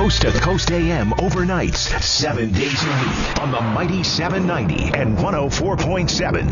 Coast to Coast AM overnights, 7 days a week on the mighty 790 and 104.7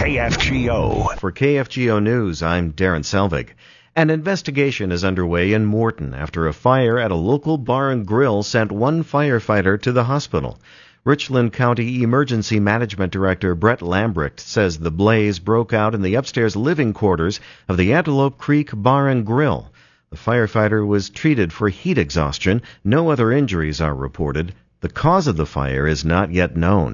KFGO. For KFGO News, I'm Darren Selvig. An investigation is underway in Morton after a fire at a local bar and grill sent one firefighter to the hospital. Richland County Emergency Management Director Brett Lambrecht says the blaze broke out in the upstairs living quarters of the Antelope Creek Bar and Grill. The firefighter was treated for heat exhaustion. No other injuries are reported. The cause of the fire is not yet known.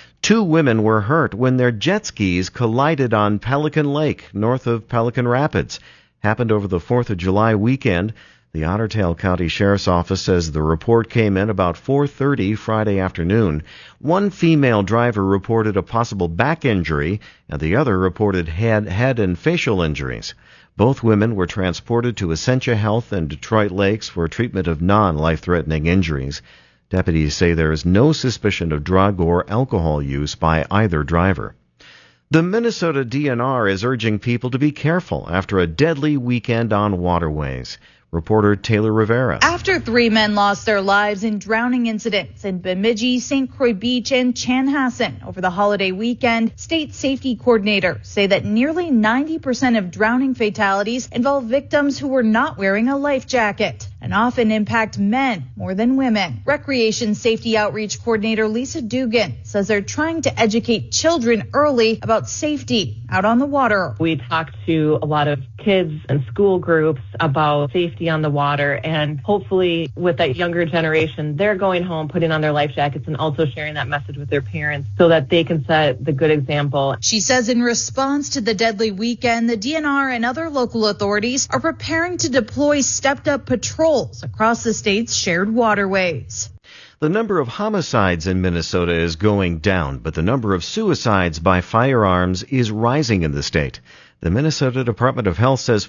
2 women were hurt when their jet skis collided on Pelican Lake, north of Pelican Rapids. Happened over the 4th of July weekend. The Otter Tail County Sheriff's Office says the report came in about 4:30 Friday afternoon. One female driver reported a possible back injury, and the other reported head and facial injuries. Both women were transported to Essentia Health and Detroit Lakes for treatment of non-life-threatening injuries. Deputies say there is no suspicion of drug or alcohol use by either driver. The Minnesota DNR is urging people to be careful after a deadly weekend on waterways. Reporter Taylor Rivera. After 3 men lost their lives in drowning incidents in Bemidji, St. Croix Beach, and Chanhassen over the holiday weekend, state safety coordinators say that nearly 90% of drowning fatalities involve victims who were not wearing a life jacket and often impact men more than women. Recreation Safety Outreach Coordinator Lisa Dugan says they're trying to educate children early about safety out on the water. We talked to a lot of kids and school groups about safety on the water, and hopefully with that younger generation, they're going home, putting on their life jackets, and also sharing that message with their parents so that they can set the good example. She says in response to the deadly weekend, the DNR and other local authorities are preparing to deploy stepped-up patrols across the state's shared waterways. The number of homicides in Minnesota is going down, but the number of suicides by firearms is rising in the state. The Minnesota Department of Health says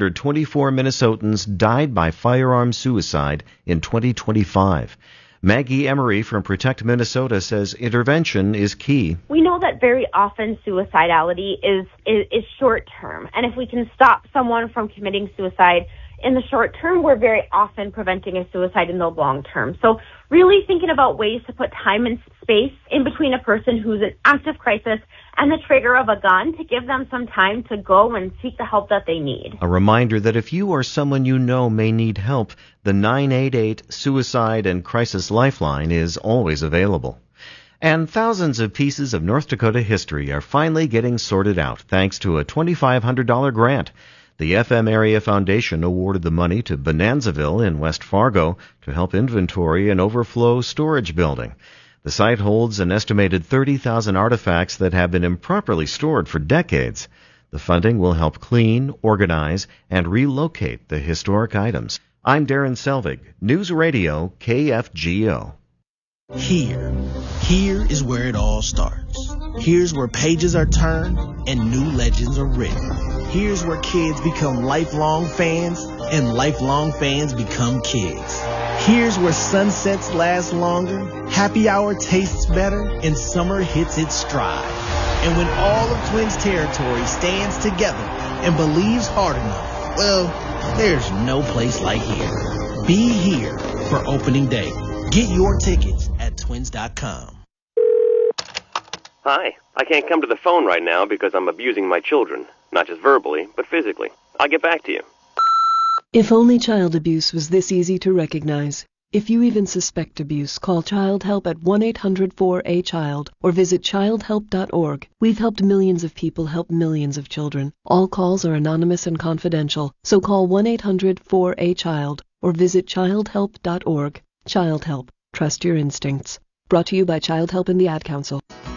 424 Minnesotans died by firearm suicide in 2025. Maggie Emery from Protect Minnesota says intervention is key. We know that very often suicidality is short term, and if we can stop someone from committing suicide in the short term, we're very often preventing a suicide in the long term. So really thinking about ways to put time and space in between a person who's in active crisis and the trigger of a gun to give them some time to go and seek the help that they need. A reminder that if you or someone you know may need help, the 988 Suicide and Crisis Lifeline is always available. And thousands of pieces of North Dakota history are finally getting sorted out thanks to a $2,500 grant. The FM Area Foundation awarded the money to Bonanzaville in West Fargo to help inventory an overflow storage building. The site holds an estimated 30,000 artifacts that have been improperly stored for decades. The funding will help clean, organize, and relocate the historic items. I'm Darren Selvig, News Radio KFGO. Here is where it all starts. Here's where pages are turned and new legends are written. Here's where kids become lifelong fans and lifelong fans become kids. Here's where sunsets last longer, happy hour tastes better, and summer hits its stride. And when all of Twins territory stands together and believes hard enough, well, there's no place like here. Be here for opening day. Get your tickets at twins.com. Hi, I can't come to the phone right now because I'm abusing my children. Not just verbally, but physically. I'll get back to you. If only child abuse was this easy to recognize. If you even suspect abuse, call Child Help at 1-800-4A-CHILD or visit childhelp.org. We've helped millions of people help millions of children. All calls are anonymous and confidential, so call 1-800-4A-CHILD or visit childhelp.org. Child Help. Trust your instincts. Brought to you by Child Help and the Ad Council.